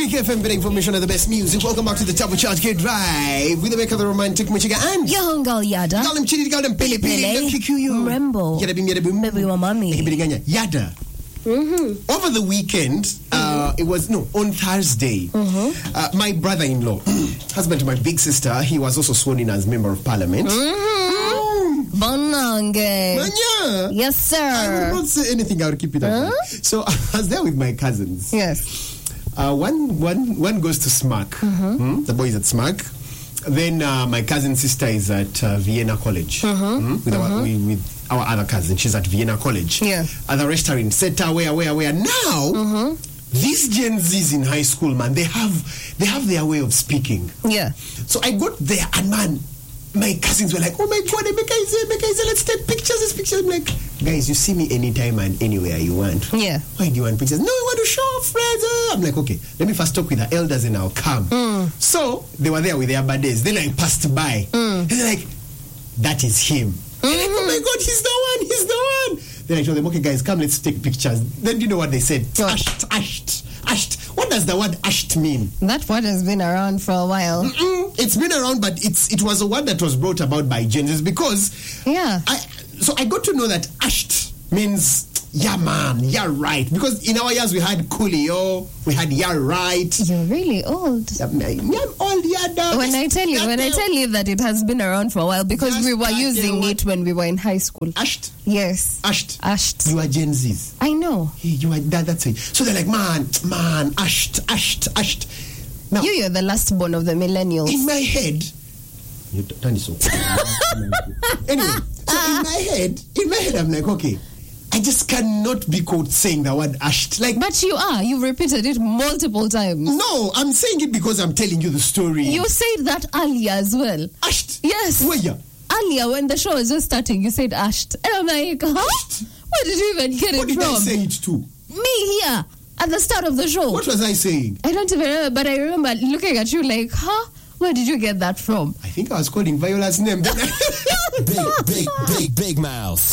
Click FM, better information and the best music. Welcome back to the Double Charge Kid Drive with the maker of the romantic Michigan and Young Yada. Call them Chidi, call them Pili Pili. Rembo. Maybe wa mami. Yada. Over the weekend, it was on Thursday. My brother-in-law, husband to my big sister, he was also sworn in as member of parliament. Bonange. Manya. Yes, sir. I will not say anything. I will keep it up. So I was there with my cousins. Yes. One goes to SMAC. The boy is at SMAC. Then my cousin sister is at Vienna College with our other cousin. She's at Vienna College. Yeah. At the restaurant. Seta, where. Now, these Gen Zs in high school, man, they have their way of speaking. Yeah. So I got there and man, my cousins were like, oh my God, Emeka, let's take pictures. I'm like, guys, you see me anytime and anywhere you want. Yeah. Why do you want pictures? No, we want to show off, friends. I'm like, okay, let me first talk with the elders and I'll come. So they were there with their birthdays. Then I passed by. And they're like, that is him. Like, oh my God, he's the one. Then I told them, okay, guys, come, let's take pictures. Then do you know what they said? Ashed. What does the word ashed mean? That word has been around for a while. It's been around, but it was a word that was brought about by Gen Zs because I got to know that ashed means yeah man, you're right. Because in our years we had coolio, we had you're right. You're really old. I'm old, yeah. When I tell you that it has been around for a while because we were using it when we were in high school. Ashed? Yes. Ashed. You are Gen Zs. I know. Hey, you are that's it. So they're like, man, ashed. Now, you're the last born of the millennials. In my head, you done it so. Anyway, so in my head, I'm like, okay, I just cannot be caught saying the word ashed. Like, but you are. You've repeated it multiple times. No, I'm saying it because I'm telling you the story. You said that earlier as well. Ashed? Yes. Where? Earlier, when the show was just starting, you said ashed. And I'm like, huh? Ashed? Where did you even get it from? What did I say it to? Me here, at the start of the show. What was I saying? I don't even remember, but I remember looking at you like, huh? Where did you get that from? I think I was calling Viola's name. Big mouth.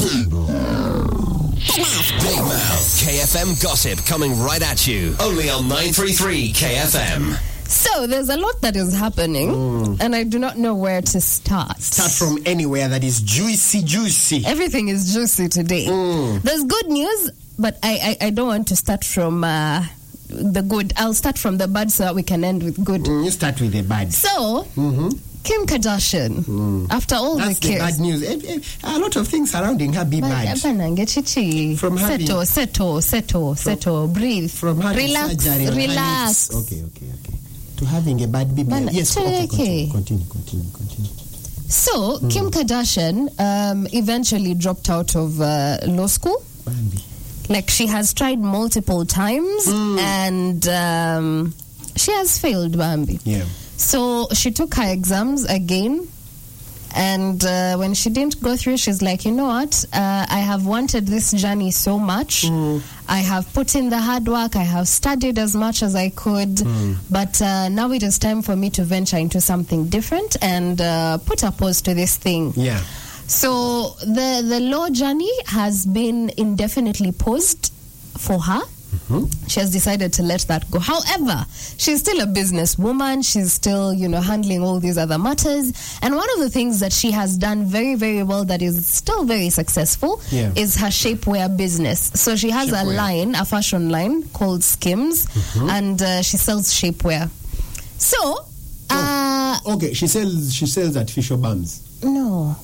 Big Mouth. KFM gossip coming right at you. Only on 933 KFM. So there's a lot that is happening, and I do not know where to start. Start from anywhere that is juicy. Everything is juicy today. There's good news, but I don't want to start from the good. I'll start from the bad so that we can end with good. You start with the bad. So, Kim Kardashian, after all that's the bad news. A lot of things surrounding her be bad. From having settle, breathe. From having surgery. Relax. Okay. To having a bad baby. Yes, okay. Continue. So, Kim Kardashian eventually dropped out of law school. Bambi. Like, she has tried multiple times and she has failed, Bambi. Yeah. So she took her exams again, and when she didn't go through, she's like, you know what? I have wanted this journey so much. I have put in the hard work. I have studied as much as I could, but now it is time for me to venture into something different and put a pause to this thing. Yeah. So the law journey has been indefinitely paused for her. She has decided to let that go. However, she's still a businesswoman. She's still, handling all these other matters. And one of the things that she has done very, very well that is still very successful is her shapewear business. So she has a fashion line called Skims, and she sells shapewear. So, okay, she sells artificial bums. No.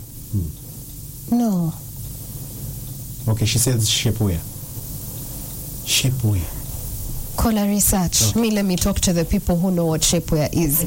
Okay, she sells shapewear. Collar research. Okay. Let me talk to the people who know what shapewear is.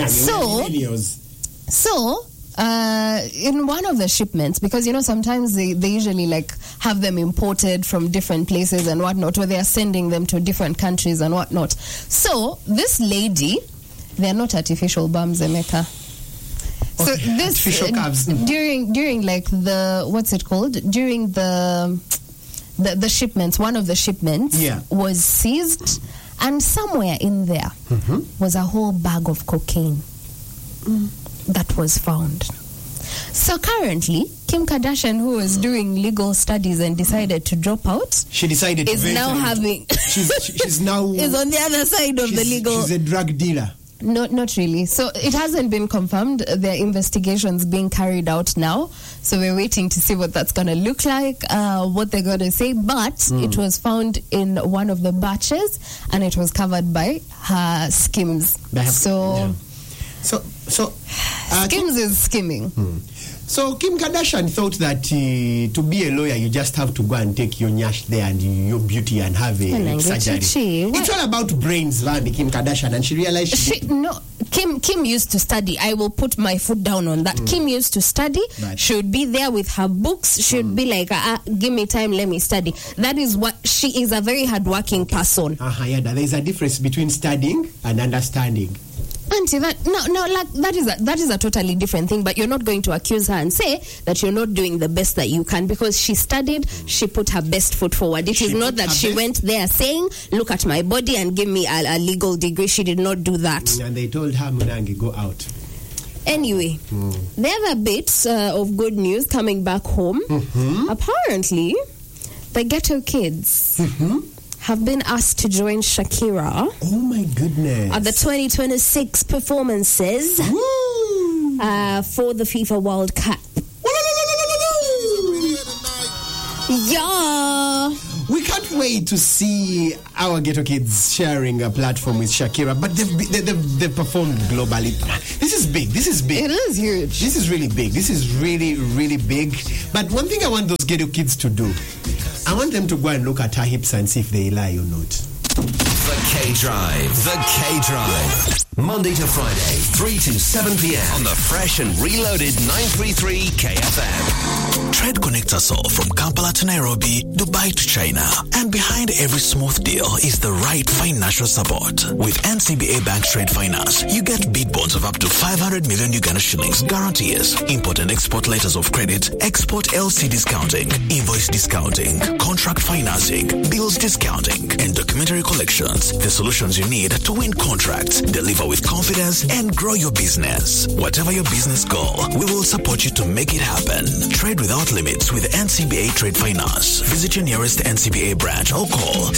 So, in one of the shipments, because sometimes they usually have them imported from different places and whatnot, or they are sending them to different countries and whatnot. So this lady, they are not artificial bums, Emeka. So okay. this artificial calves. during the what's it called? During the shipments, one of the shipments was seized, and somewhere in there was a whole bag of cocaine that was found. So currently, Kim Kardashian, who was doing legal studies and decided to drop out, She decided is to now having she's now is on the other side of the legal. She's a drug dealer. No, not really. So it hasn't been confirmed. There are investigations being carried out now. So we're waiting to see what that's going to look like, what they're going to say. But it was found in one of the batches, and it was covered by her skims. Skims is skimming. So Kim Kardashian thought that to be a lawyer, you just have to go and take your nyash there and your beauty and have a surgery. It's all about brains, Kim Kardashian, and she realized Kim used to study. I will put my foot down on that. Kim used to study. Right. She would be there with her books. She would be like, give me time, let me study. That is what she is, a very hardworking person. There's a difference between studying and understanding. Auntie, that is a totally different thing. But you're not going to accuse her and say that you're not doing the best that you can, because she studied, she put her best foot forward. It is not that she went there saying, look at my body and give me a legal degree. She did not do that. And they told her, Munangi, go out. Anyway, the other bits of good news coming back home. Apparently, the Ghetto Kids have been asked to join Shakira. Oh my goodness. At the 2026 performances for the FIFA World Cup. Yeah. We can't wait to see our Ghetto Kids sharing a platform with Shakira, but they've performed globally. This is big. It is huge. This is really big. This is really, really big. But one thing I want those Ghetto Kids to do, I want them to go and look at her hips and see if they lie or not. The K-Drive. Monday to Friday, 3 to 7 p.m. on the fresh and reloaded 933 KFM. Trade connects us all from Kampala to Nairobi, Dubai to China. And behind every smooth deal is the right financial support. With NCBA Bank Trade Finance, you get bid bonds of up to 500 million Uganda shillings guarantees, import and export letters of credit, export LC discounting, invoice discounting, contract financing, bills discounting, and documentary collections. The solutions you need to win contracts, deliver with confidence, and grow your business. Whatever your business goal, we will support you to make it happen. Trade without limits with NCBA Trade Finance. Visit your nearest NCBA branch or call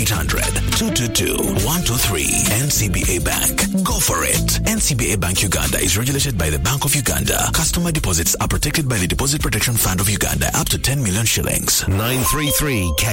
0800-222-123. NCBA Bank. Go for it. NCBA Bank Uganda is regulated by the Bank of Uganda. Customer deposits are protected by the Deposit Protection Fund of Uganda up to 10 million shillings. 933 K